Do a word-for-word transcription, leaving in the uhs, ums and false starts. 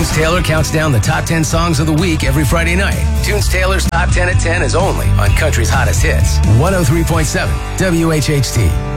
Tunes Taylor counts down the top ten songs of the week every Friday night. Tunes Taylor's Top ten at ten is only on Country's Hottest Hits. one oh three point seven W H H T.